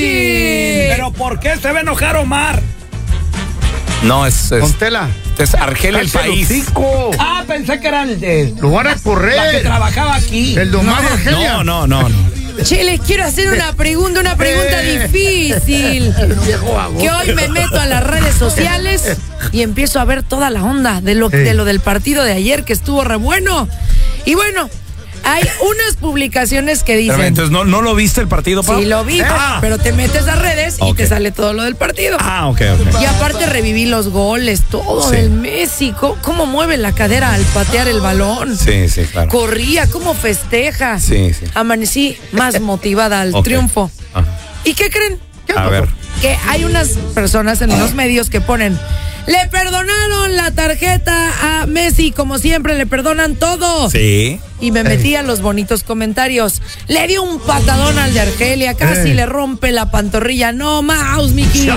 ¿Pero por qué se va a enojar Omar? No, es Contela. es Argelia el país. Ah, pensé que era el de... Lo van a correr. La que trabajaba aquí. El de Omar Argelia. No. Che, les quiero hacer una pregunta difícil. Que hoy me meto a las redes sociales y empiezo a ver toda la onda de lo del partido de ayer, que estuvo re bueno. Y bueno, hay unas publicaciones que dicen... Pero entonces, ¿no lo viste el partido, Pau? Sí, lo vi, pero te metes a redes y te sale todo lo del partido. Ah, ok. Y aparte reviví los goles, todo del Messi, cómo mueve la cadera al patear el balón. Sí, claro. Corría, cómo festeja. Sí. Amanecí más motivada al triunfo. Ajá. ¿Y qué creen? A ver. Que hay unas personas en los medios que ponen: le perdonaron la tarjeta a Messi, como siempre le perdonan todo. Sí. Y me metí a los bonitos comentarios. Le dio un patadón al de Argelia, casi le rompe la pantorrilla. No más, Miki.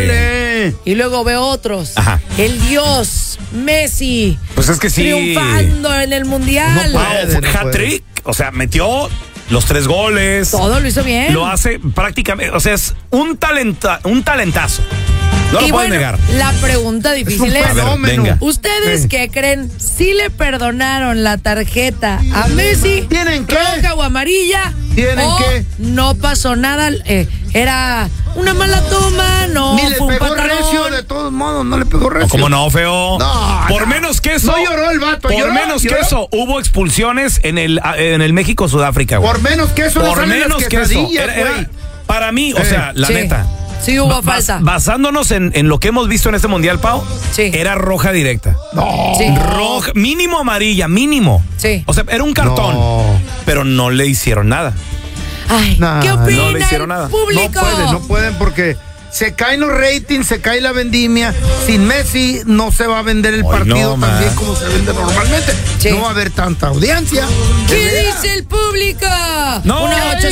Y luego veo otros. Ajá. El dios Messi. Pues es que sí. Triunfando en el mundial. Hat-trick. O sea, metió los 3 goles. Todo lo hizo bien. Lo hace prácticamente. O sea, es un talentazo. No lo pueden negar. La pregunta difícil es: a ver, venga. ¿Ustedes qué creen? ¿Si le perdonaron la tarjeta a Messi? ¿Tienen qué? ¿Roja o amarilla? ¿Tienen o qué? no pasó nada? Era una mala toma, no Ni le fue un pegó patadón. recio, de todos modos, no le pegó recio. ¿Cómo no, feo? No, por menos que eso. No lloró el vato, Por menos que eso, hubo expulsiones en el México-Sudáfrica, güey. Por menos que eso, Por menos que eso. Era, para mí, o sea, la neta. Sí hubo falta. Basándonos en lo que hemos visto en este mundial, Pau, era roja directa. No. Sí. Roja, mínimo amarilla, mínimo. Sí. O sea, era un cartón. No. Pero no le hicieron nada. Ay, Nah, ¿qué no opina le hicieron el nada. público? No pueden porque se caen los ratings, se cae la vendimia. Sin Messi no se va a vender el partido tan bien como se vende normalmente. Sí. No va a haber tanta audiencia. ¿Qué dice el público? No.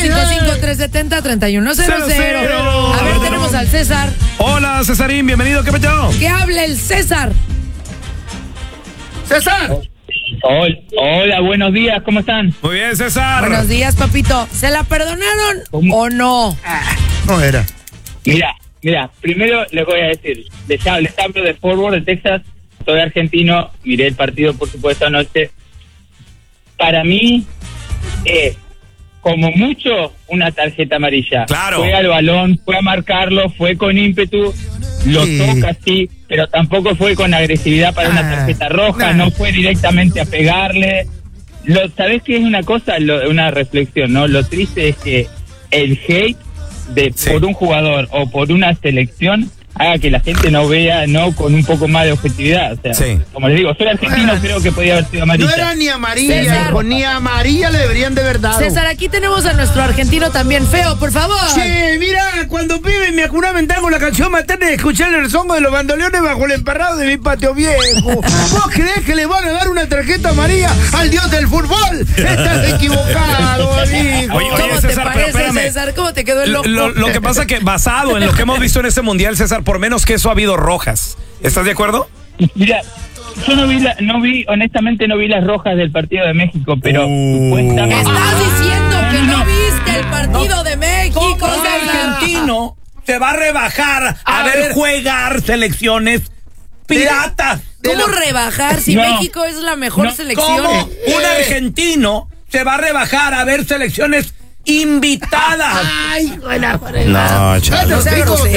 1-855-370-3100. A ver, tenemos al César. Hola, Cesarín, bienvenido. ¿Qué peteo? Que hable el César. César. Hola, buenos días, ¿cómo están? Muy bien, César. Buenos días, papito. ¿Se la perdonaron o no? No era. Mira, primero les voy a decir, les hablo de Fort Worth, de Texas, soy argentino, miré el partido por supuesto anoche. Para mí es como mucho una tarjeta amarilla. Claro. Fue al balón, fue a marcarlo, fue con ímpetu, lo toca sí, pero tampoco fue con agresividad para una tarjeta roja, no fue directamente a pegarle. ¿Sabés qué es una cosa? Una reflexión, ¿no? Lo triste es que el hate por un jugador o por una selección haga que la gente no vea con un poco más de objetividad. O sea, como les digo, soy argentino, creo que podía haber sido amarilla. No era ni amarilla, César. hijo, ni amarilla le deberían de verdad. César, aquí tenemos a nuestro argentino también. Feo, por favor. Che, mira, cuando pibe me acunaba con la canción materna y escuché el rezongo de los bandoleones bajo el emparrado de mi patio viejo. ¿Vos creés que le van a dar una tarjeta amarilla al dios del fútbol? Estás equivocado, amigo. Oye, ¿Cómo César, te pero parece, espérame. César? ¿Cómo te quedó el loco? Lo que pasa que basado en lo que hemos visto en este mundial, César, por menos que eso ha habido rojas. ¿Estás de acuerdo? Mira, yo honestamente no vi las rojas del partido de México, pero supuestamente... Estás diciendo que no viste el partido de México, ¿Cómo César? argentino se va a rebajar a ver jugar selecciones piratas? ¿Cómo rebajar si México es la mejor selección? ¿Cómo un argentino se va a rebajar a ver selecciones invitadas? Ay, buena. No, chaval. No sea grosero.